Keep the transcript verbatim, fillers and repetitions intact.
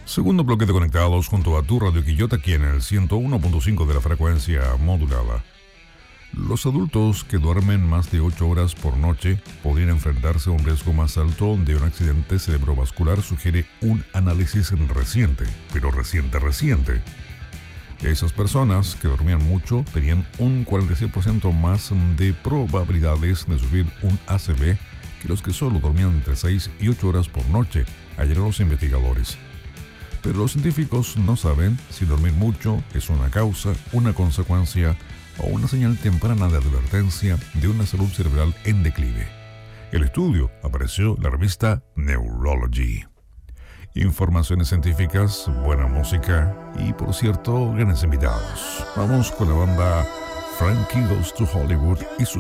Segundo bloque de Conectados junto a tu Radio Quillota aquí en el ciento uno punto cinco de la frecuencia modulada. Los adultos que duermen más de ocho horas por noche podrían enfrentarse a un riesgo más alto de un accidente cerebrovascular, sugiere un análisis reciente, pero reciente, reciente. Esas personas que dormían mucho tenían un cuarenta y seis por ciento más de probabilidades de sufrir un A C V que los que solo dormían entre seis y ocho horas por noche, ayer los investigadores. Pero los científicos no saben si dormir mucho es una causa, una consecuencia o una señal temprana de advertencia de una salud cerebral en declive. El estudio apareció en la revista Neurology. Informaciones científicas, buena música y, por cierto, grandes invitados. Vamos con la banda Frankie Goes to Hollywood y su